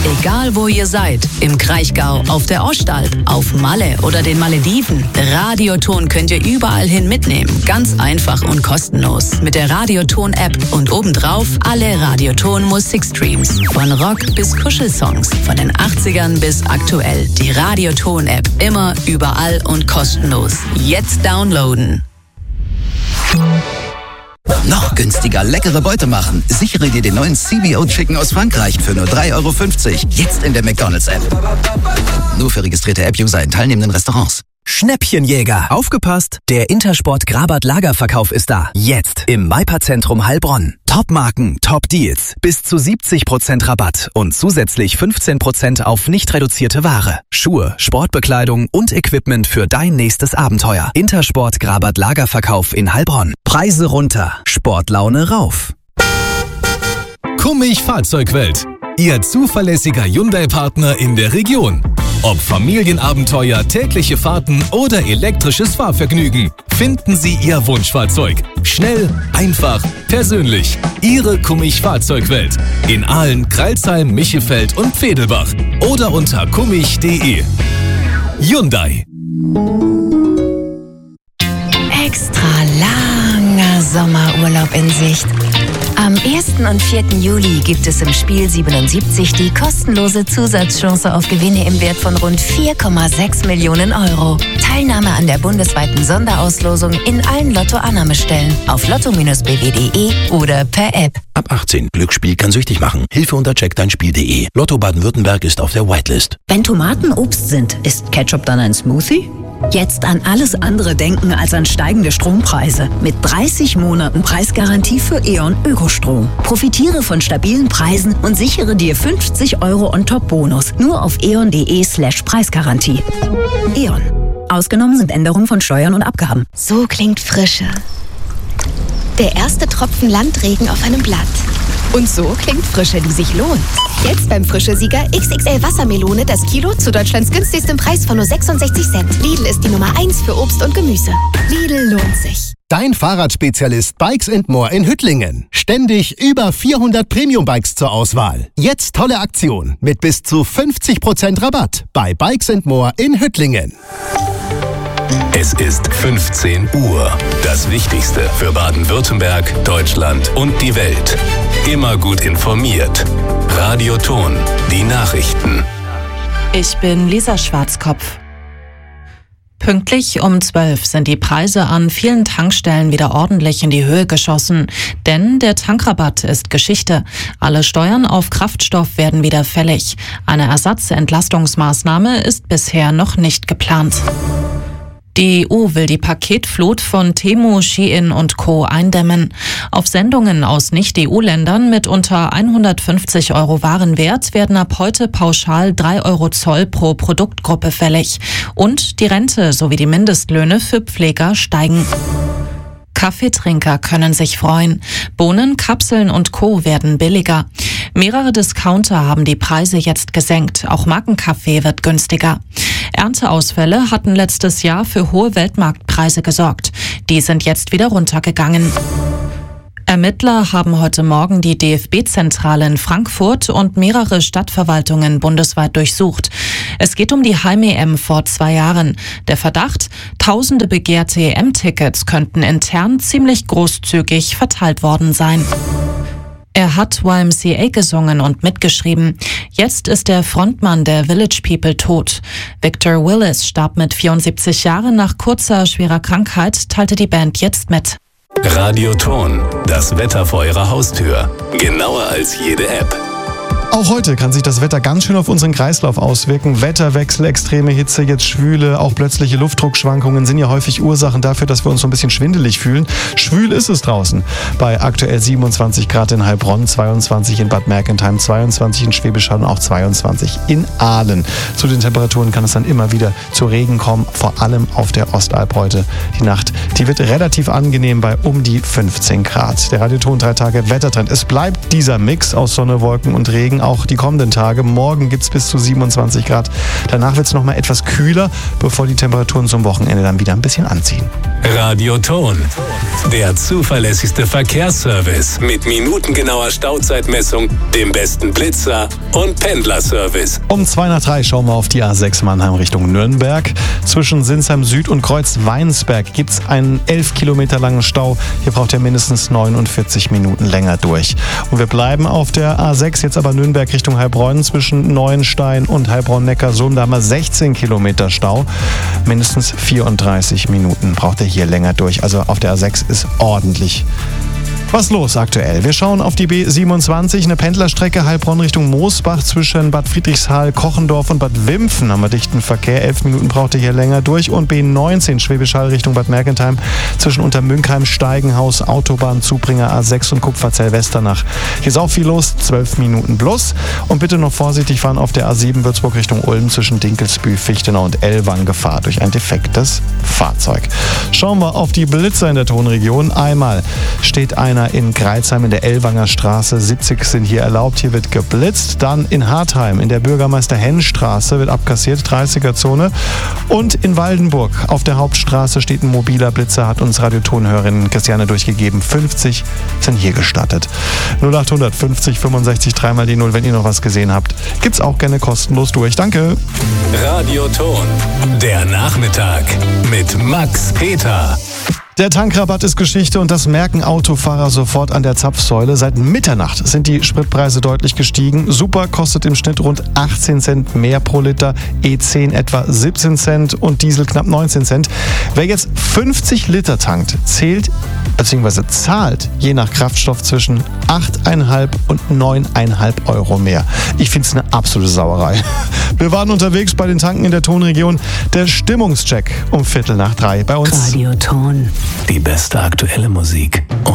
Egal wo ihr seid, im Kraichgau, auf der Ostalb, auf Malle oder den Malediven, Radioton könnt ihr überall hin mitnehmen. Ganz einfach und kostenlos. Mit der Radioton-App und obendrauf alle Radioton-Musikstreams. Von Rock bis Kuschelsongs, von den 80ern bis aktuell. Die Radioton-App immer, überall und kostenlos. Jetzt downloaden. Noch günstiger leckere Beute machen. Sichere dir den neuen CBO Chicken aus Frankreich für nur 3,50 €. Jetzt in der McDonald's-App. Nur für registrierte App-User in teilnehmenden Restaurants. Schnäppchenjäger. Aufgepasst, der Intersport Grabat Lagerverkauf ist da. Jetzt im Maipa-Zentrum Heilbronn. Top-Marken, Top-Deals. Bis zu 70% Rabatt und zusätzlich 15% auf nicht reduzierte Ware. Schuhe, Sportbekleidung und Equipment für dein nächstes Abenteuer. Intersport Grabat Lagerverkauf in Heilbronn. Preise runter, Sportlaune rauf. Kummich Fahrzeugwelt. Ihr zuverlässiger Hyundai-Partner in der Region. Ob Familienabenteuer, tägliche Fahrten oder elektrisches Fahrvergnügen, finden Sie Ihr Wunschfahrzeug. Schnell, einfach, persönlich. Ihre Kummich Fahrzeugwelt. In Aalen, Crailsheim, Michefeld und Vedelbach. Oder unter kummich.de. Hyundai. Extra langer Sommerurlaub in Sicht. Am 1. und 4. Juli gibt es im Spiel 77 die kostenlose Zusatzchance auf Gewinne im Wert von rund 4,6 Millionen €. Teilnahme an der bundesweiten Sonderauslosung in allen Lotto-Annahmestellen auf lotto-bw.de oder per App. Ab 18. Glücksspiel kann süchtig machen. Hilfe unter checkdeinspiel.de. Lotto Baden-Württemberg ist auf der Whitelist. Wenn Tomaten Obst sind, ist Ketchup dann ein Smoothie? Jetzt an alles andere denken als an steigende Strompreise. Mit 30 Monaten Preisgarantie für E.ON Ökostrom. Profitiere von stabilen Preisen und sichere dir 50 € on top Bonus. Nur auf eon.de/Preisgarantie. E.ON. Ausgenommen sind Änderungen von Steuern und Abgaben. So klingt Frische. Der erste Tropfen Landregen auf einem Blatt. Und so klingt Frische, die sich lohnt. Jetzt beim Frische-Sieger XXL Wassermelone das Kilo zu Deutschlands günstigstem Preis von nur 66 Cent. Lidl ist die Nummer 1 für Obst und Gemüse. Lidl lohnt sich. Dein Fahrradspezialist Bikes & More in Hüttlingen. Ständig über 400 Premium-Bikes zur Auswahl. Jetzt tolle Aktion mit bis zu 50% Rabatt bei Bikes & More in Hüttlingen. Es ist 15 Uhr. Das Wichtigste für Baden-Württemberg, Deutschland und die Welt. Immer gut informiert. Radioton, die Nachrichten. Ich bin Lisa Schwarzkopf. Pünktlich um 12 sind die Preise an vielen Tankstellen wieder ordentlich in die Höhe geschossen. Denn der Tankrabatt ist Geschichte. Alle Steuern auf Kraftstoff werden wieder fällig. Eine Ersatzentlastungsmaßnahme ist bisher noch nicht geplant. Die EU will die Paketflut von Temu, Shein und Co. eindämmen. Auf Sendungen aus Nicht-EU-Ländern mit unter 150 € Warenwert werden ab heute pauschal 3 € Zoll pro Produktgruppe fällig. Und die Rente sowie die Mindestlöhne für Pfleger steigen. Kaffeetrinker können sich freuen. Bohnen, Kapseln und Co. werden billiger. Mehrere Discounter haben die Preise jetzt gesenkt. Auch Markenkaffee wird günstiger. Ernteausfälle hatten letztes Jahr für hohe Weltmarktpreise gesorgt. Die sind jetzt wieder runtergegangen. Ermittler haben heute Morgen die DFB-Zentrale in Frankfurt und mehrere Stadtverwaltungen bundesweit durchsucht. Es geht um die Heim-EM vor 2 Jahren. Der Verdacht: Tausende begehrte EM-Tickets könnten intern ziemlich großzügig verteilt worden sein. Er hat YMCA gesungen und mitgeschrieben. Jetzt ist der Frontmann der Village People tot. Victor Willis starb mit 74 Jahren nach kurzer, schwerer Krankheit, teilte die Band jetzt mit. Radioton, das Wetter vor Ihrer Haustür. Genauer als jede App. Auch heute kann sich das Wetter ganz schön auf unseren Kreislauf auswirken. Wetterwechsel, extreme Hitze, jetzt Schwüle, auch plötzliche Luftdruckschwankungen sind ja häufig Ursachen dafür, dass wir uns so ein bisschen schwindelig fühlen. Schwül ist es draußen. Bei aktuell 27 Grad in Heilbronn, 22 in Bad Mergentheim, 22 in Schwäbisch Hall und auch 22 in Aalen. Zu den Temperaturen kann es dann immer wieder zu Regen kommen, vor allem auf der Ostalb heute. Die Nacht, die wird relativ angenehm bei um die 15 Grad. Der Radioton 3 Tage Wettertrend. Es bleibt dieser Mix aus Sonne, Wolken und Regen auch die kommenden Tage. Morgen gibt es bis zu 27 Grad. Danach wird es nochmal etwas kühler, bevor die Temperaturen zum Wochenende dann wieder ein bisschen anziehen. Radioton, der zuverlässigste Verkehrsservice mit minutengenauer Stauzeitmessung, dem besten Blitzer und Pendlerservice. Um 2:03 schauen wir auf die A6 Mannheim Richtung Nürnberg. Zwischen Sinsheim Süd und Kreuz-Weinsberg gibt es einen 11 Kilometer langen Stau. Hier braucht ihr mindestens 49 Minuten länger durch. Und wir bleiben auf der A6, jetzt aber Nürnberg Richtung Heilbronn. Zwischen Neuenstein und Heilbronn-Neckarsulm, da haben wir 16 Kilometer Stau. Mindestens 34 Minuten braucht ihr hier länger durch. Also auf der A6 ist ordentlich was los aktuell. Wir schauen auf die B27, eine Pendlerstrecke Heilbronn Richtung Moosbach zwischen Bad Friedrichshall, Kochendorf und Bad Wimpfen haben wir dichten Verkehr. 11 Minuten braucht ihr hier länger durch. Und B19 Schwäbisch Hall Richtung Bad Mergentheim zwischen Untermünkheim, Steigenhaus, Autobahn, Zubringer A6 und Kupferzell-Westernach. Hier ist auch viel los, 12 Minuten plus. Und bitte noch vorsichtig fahren auf der A7 Würzburg Richtung Ulm zwischen Dinkelsbühl, Fichtenau und Ellwangen, Gefahr durch ein defektes Fahrzeug. Schauen wir auf die Blitzer in der Tonregion. Einmal steht einer in Greizheim in der Ellwanger Straße. 70 sind hier erlaubt. Hier wird geblitzt. Dann in Hartheim in der Bürgermeister-Henn-Straße wird abkassiert, 30er-Zone. Und in Waldenburg auf der Hauptstraße steht ein mobiler Blitzer, hat uns Radiotonhörerin Christiane durchgegeben. 50 sind hier gestattet. 0800 50 65 3 mal die 0, wenn ihr noch was gesehen habt. Gibt's auch gerne kostenlos durch. Danke. Radioton, der Nachmittag mit Max Peter. Der Tankrabatt ist Geschichte und das merken Autofahrer sofort an der Zapfsäule. Seit Mitternacht sind die Spritpreise deutlich gestiegen. Super kostet im Schnitt rund 18 Cent mehr pro Liter, E10 etwa 17 Cent und Diesel knapp 19 Cent. Wer jetzt 50 Liter tankt, zahlt je nach Kraftstoff zwischen 8,5 und 9,5 Euro mehr. Ich finde es eine absolute Sauerei. Wir waren unterwegs bei den Tanken in der Tonregion. Der Stimmungscheck um 2:15 bei uns. Radioton. Die beste aktuelle Musik.